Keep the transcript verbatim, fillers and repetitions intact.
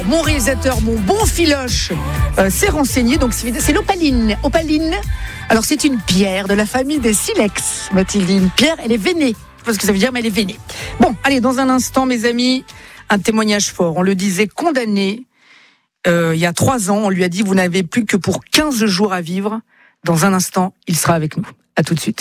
Mon réalisateur, mon bon filoche, euh, s'est renseigné. Donc c'est, c'est l'opaline. Opaline. Alors c'est une pierre de la famille des silex, m'a-t-il dit. Une pierre, elle est vénée. Je sais pas ce que ça veut dire, mais elle est vénée. Bon, allez, dans un instant, mes amis, un témoignage fort. On le disait, condamné. Euh, il y a trois ans, on lui a dit, vous n'avez plus que pour quinze jours à vivre. Dans un instant, il sera avec nous. À tout de suite.